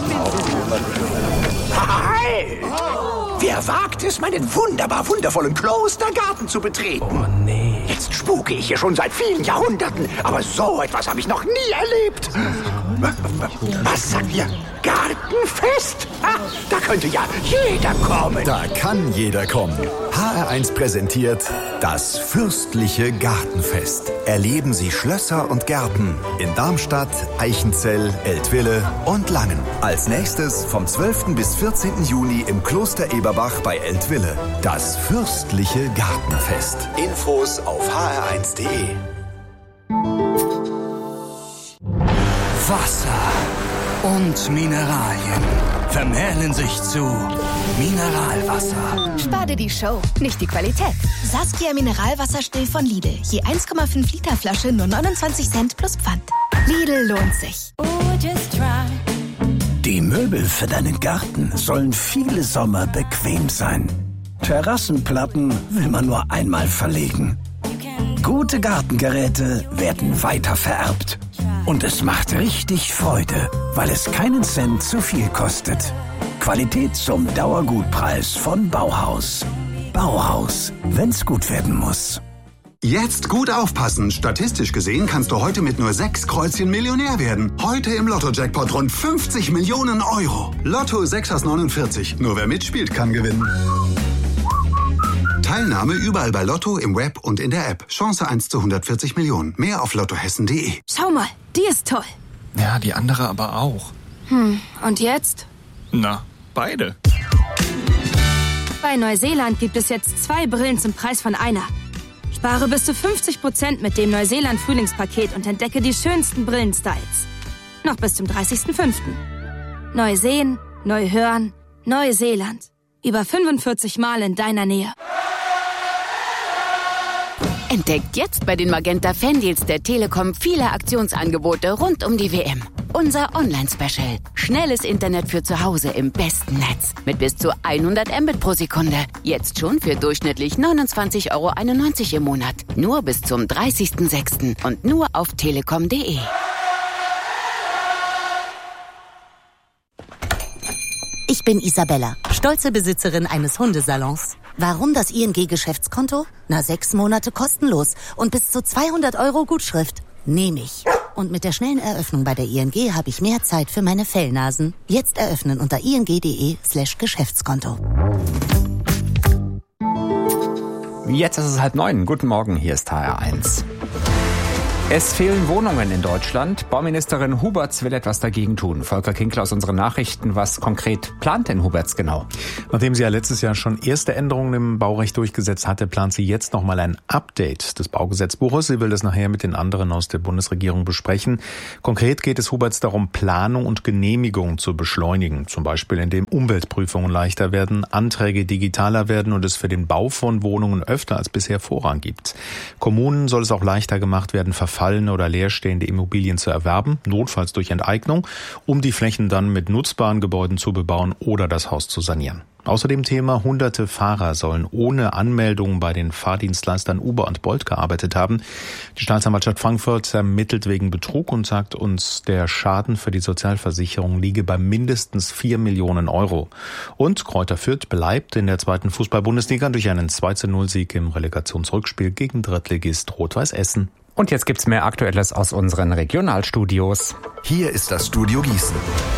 Halt! Wer wagt es, meinen wundervollen Klostergarten zu betreten? Oh, nee. Jetzt spuke ich hier schon seit vielen Jahrhunderten, aber so etwas habe ich noch nie erlebt. Was sagt ihr? Gartenfest? Da könnte ja jeder kommen. Da kann jeder kommen. HR1 präsentiert das fürstliche Gartenfest. Erleben Sie Schlösser und Gärten in Darmstadt, Eichenzell, Eltville und Langen. Als nächstes vom 12. bis 14. Juni im Kloster Eberbach bei Eltville. Das fürstliche Gartenfest. Infos auf hr1.de. Wasser und Mineralien vermählen sich zu Mineralwasser. Spar dir die Show, nicht die Qualität. Saskia Mineralwasser still von Lidl. Je 1,5 Liter Flasche nur 29 Cent plus Pfand. Lidl lohnt sich. Die Möbel für deinen Garten sollen viele Sommer bequem sein. Terrassenplatten will man nur einmal verlegen. Gute Gartengeräte werden weitervererbt. Und es macht richtig Freude, weil es keinen Cent zu viel kostet. Qualität zum Dauergutpreis von Bauhaus. Bauhaus, wenn's gut werden muss. Jetzt gut aufpassen. Statistisch gesehen kannst du heute mit nur 6 Kreuzchen Millionär werden. Heute im Lotto-Jackpot rund 50 Millionen Euro. Lotto 6 aus 49. Nur wer mitspielt, kann gewinnen. Teilnahme überall bei Lotto, im Web und in der App. Chance 1 zu 140 Millionen. Mehr auf lottohessen.de. Schau mal, die ist toll. Ja, die andere aber auch. Und jetzt? Na, beide. Bei Neuseeland gibt es jetzt 2 Brillen zum Preis von einer. Spare bis zu 50% mit dem Neuseeland-Frühlingspaket und entdecke die schönsten Brillenstyles. Noch bis zum 30.05. Neu sehen, neu hören, Neuseeland. Über 45 Mal in deiner Nähe. Entdeckt jetzt bei den Magenta Fandeals der Telekom viele Aktionsangebote rund um die WM. Unser Online-Special. Schnelles Internet für zu Hause im besten Netz. Mit bis zu 100 Mbit pro Sekunde. Jetzt schon für durchschnittlich 29,91 € im Monat. Nur bis zum 30.06. und nur auf telekom.de. Ich bin Isabella, stolze Besitzerin eines Hundesalons. Warum das ING-Geschäftskonto? 6 Monate kostenlos und bis zu 200 € Gutschrift. Nehme ich. Und mit der schnellen Eröffnung bei der ING habe ich mehr Zeit für meine Fellnasen. Jetzt eröffnen unter ing.de/Geschäftskonto. Jetzt ist es 8:30. Guten Morgen, hier ist HR1. Es fehlen Wohnungen in Deutschland. Bauministerin Huberts will etwas dagegen tun. Volker Kinkler aus unseren Nachrichten. Was konkret plant denn Huberts genau? Nachdem sie ja letztes Jahr schon erste Änderungen im Baurecht durchgesetzt hatte, plant sie jetzt nochmal ein Update des Baugesetzbuches. Sie will das nachher mit den anderen aus der Bundesregierung besprechen. Konkret geht es Huberts darum, Planung und Genehmigung zu beschleunigen. Zum Beispiel, indem Umweltprüfungen leichter werden, Anträge digitaler werden und es für den Bau von Wohnungen öfter als bisher Vorrang gibt. Kommunen soll es auch leichter gemacht werden, verfallene oder leerstehende Immobilien zu erwerben, notfalls durch Enteignung, um die Flächen dann mit nutzbaren Gebäuden zu bebauen oder das Haus zu sanieren. Außerdem Thema: Hunderte Fahrer sollen ohne Anmeldung bei den Fahrdienstleistern Uber und Bolt gearbeitet haben. Die Staatsanwaltschaft Frankfurt ermittelt wegen Betrug und sagt uns, der Schaden für die Sozialversicherung liege bei mindestens 4 Millionen €. Und Greuther Fürth bleibt in der 2. Fußball-Bundesliga durch einen 2:0-Sieg im Relegationsrückspiel gegen Drittligist Rot-Weiß Essen. Und jetzt gibt's mehr Aktuelles aus unseren Regionalstudios. Hier ist das Studio Gießen.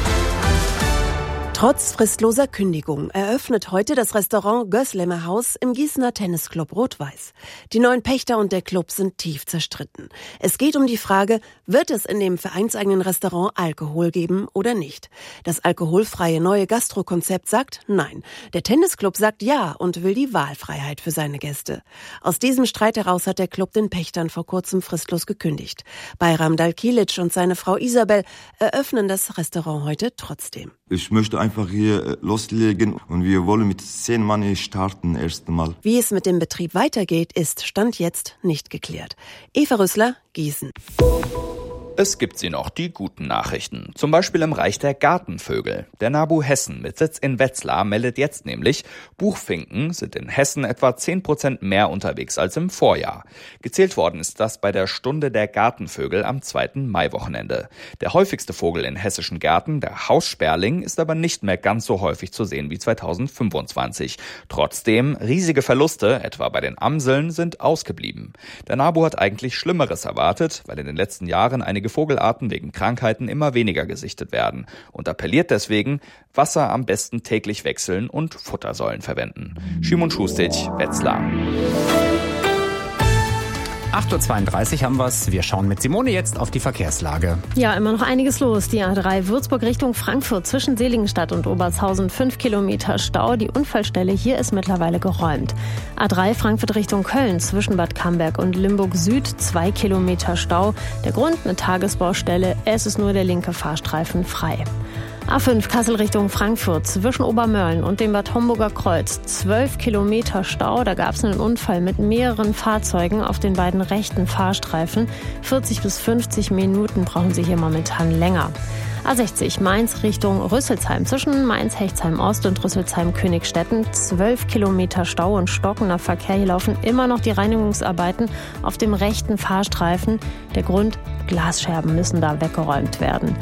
Trotz fristloser Kündigung eröffnet heute das Restaurant Gößlemer Haus im Gießener Tennisclub Rot-Weiß. Die neuen Pächter und der Club sind tief zerstritten. Es geht um die Frage, wird es in dem vereinseigenen Restaurant Alkohol geben oder nicht? Das alkoholfreie neue Gastrokonzept sagt nein. Der Tennisclub sagt ja und will die Wahlfreiheit für seine Gäste. Aus diesem Streit heraus hat der Club den Pächtern vor kurzem fristlos gekündigt. Bayram Dalkilic und seine Frau Isabel eröffnen das Restaurant heute trotzdem. Ich möchte einfach hier loslegen und wir wollen mit 10 Mann starten, erst Mal. Wie es mit dem Betrieb weitergeht, ist Stand jetzt nicht geklärt. Eva Rüssler, Gießen. Es gibt sie noch, die guten Nachrichten. Zum Beispiel im Reich der Gartenvögel. Der NABU Hessen mit Sitz in Wetzlar meldet jetzt nämlich, Buchfinken sind in Hessen etwa 10% mehr unterwegs als im Vorjahr. Gezählt worden ist das bei der Stunde der Gartenvögel am 2. Maiwochenende. Der häufigste Vogel in hessischen Gärten, der Haussperling, ist aber nicht mehr ganz so häufig zu sehen wie 2025. Trotzdem, riesige Verluste, etwa bei den Amseln, sind ausgeblieben. Der NABU hat eigentlich Schlimmeres erwartet, weil in den letzten Jahren einige Vogelarten wegen Krankheiten immer weniger gesichtet werden und appelliert deswegen, Wasser am besten täglich wechseln und Futtersäulen verwenden. Schimon Schustic, Wetzlar. 8.32 Uhr haben wir's. Wir schauen mit Simone jetzt auf die Verkehrslage. Ja, immer noch einiges los. Die A3 Würzburg Richtung Frankfurt zwischen Seligenstadt und Obertshausen 5 Kilometer Stau. Die Unfallstelle hier ist mittlerweile geräumt. A3 Frankfurt Richtung Köln zwischen Bad Camberg und Limburg Süd 2 Kilometer Stau. Der Grund eine Tagesbaustelle. Es ist nur der linke Fahrstreifen frei. A5 Kassel Richtung Frankfurt zwischen Obermörlen und dem Bad Homburger Kreuz 12 Kilometer Stau. Da gab es einen Unfall mit mehreren Fahrzeugen auf den beiden rechten Fahrstreifen. 40 bis 50 Minuten brauchen Sie hier momentan länger. A60 Mainz Richtung Rüsselsheim zwischen Mainz-Hechtsheim-Ost und Rüsselsheim-Königstetten 12 Kilometer Stau und stockender Verkehr. Hier laufen immer noch die Reinigungsarbeiten auf dem rechten Fahrstreifen. Der Grund: Glasscherben müssen da weggeräumt werden.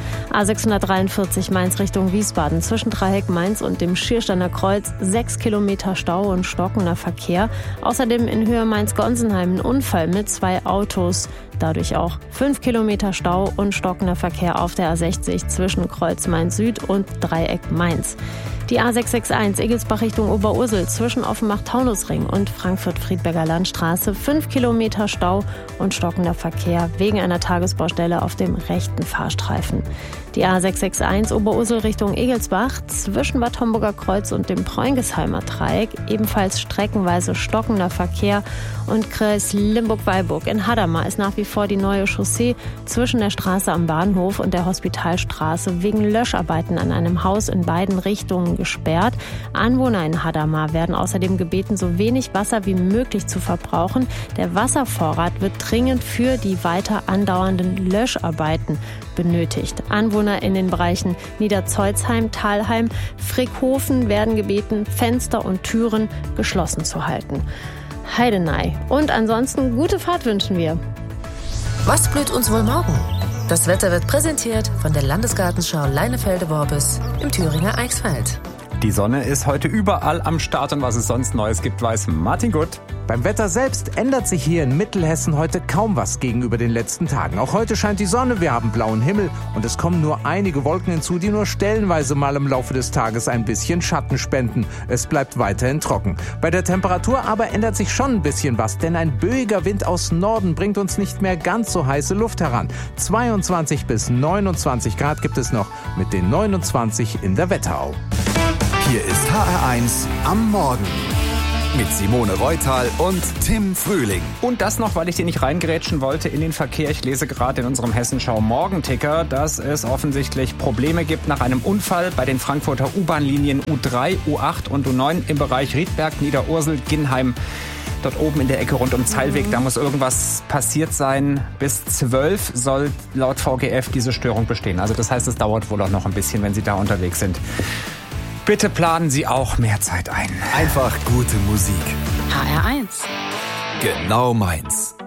A643 Mainz Richtung Wiesbaden zwischen Dreieck Mainz und dem Schiersteiner Kreuz 6 Kilometer Stau und stockender Verkehr. Außerdem in Höhe Mainz-Gonsenheim ein Unfall mit 2 Autos. Dadurch auch 5 Kilometer Stau und stockender Verkehr auf der A60 zwischen Kreuz Mainz Süd und Dreieck Mainz. Die A661 Egelsbach Richtung Oberursel zwischen Offenbach-Taunusring und Frankfurt-Friedberger Landstraße 5 Kilometer Stau und stockender Verkehr wegen einer Tagesbaustelle auf dem rechten Fahrstreifen. Die A661 Oberursel Richtung Egelsbach zwischen Bad Homburger Kreuz und dem Preungesheimer Dreieck ebenfalls streckenweise stockender Verkehr und Kreis Limburg-Weilburg in Hadamar ist nach wie vor die neue Chaussee zwischen der Straße am Bahnhof und der Hospitalstraße wegen Löscharbeiten an einem Haus in beiden Richtungen gesperrt. Anwohner in Hadamar werden außerdem gebeten, so wenig Wasser wie möglich zu verbrauchen. Der Wasservorrat wird dringend für die weiter andauernden Löscharbeiten benötigt. Anwohner in den Bereichen Niederzeuzheim, Thalheim, Frickhofen werden gebeten, Fenster und Türen geschlossen zu halten. Heidenei. Und ansonsten gute Fahrt wünschen wir. Was blüht uns wohl morgen? Das Wetter wird präsentiert von der Landesgartenschau Leinefelde-Worbis im Thüringer Eichsfeld. Die Sonne ist heute überall am Start und was es sonst Neues gibt, weiß Martin Gutt. Beim Wetter selbst ändert sich hier in Mittelhessen heute kaum was gegenüber den letzten Tagen. Auch heute scheint die Sonne, wir haben blauen Himmel und es kommen nur einige Wolken hinzu, die nur stellenweise mal im Laufe des Tages ein bisschen Schatten spenden. Es bleibt weiterhin trocken. Bei der Temperatur aber ändert sich schon ein bisschen was, denn ein böiger Wind aus Norden bringt uns nicht mehr ganz so heiße Luft heran. 22 bis 29 Grad gibt es noch mit den 29 in der Wetterau. Hier ist HR1 am Morgen mit Simone Reutal und Tim Frühling. Und das noch, weil ich dir nicht reingerätschen wollte in den Verkehr. Ich lese gerade in unserem Hessenschau-Morgenticker, dass es offensichtlich Probleme gibt nach einem Unfall bei den Frankfurter U-Bahn-Linien U3, U8 und U9 im Bereich Riedberg, Niederursel, Ginnheim. Dort oben in der Ecke rund um Zeilweg, da muss irgendwas passiert sein. Bis 12 soll laut VGF diese Störung bestehen. Also das heißt, es dauert wohl auch noch ein bisschen, wenn Sie da unterwegs sind. Bitte planen Sie auch mehr Zeit ein. Einfach gute Musik. HR1. Genau meins.